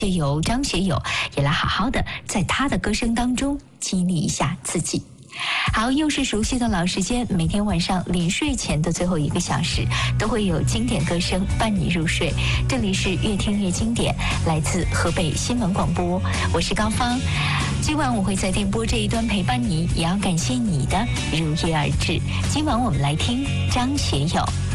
由张学友也来好好的在他的歌声当中激励一下自己。好，又是熟悉的老时间，每天晚上临睡前的最后1个小时，都会有经典歌声伴你入睡。这里是越听越经典，来自河北新闻广播，我是高芳。今晚我会在电波这一端陪伴你，也要感谢你的如约而至。今晚我们来听张学友。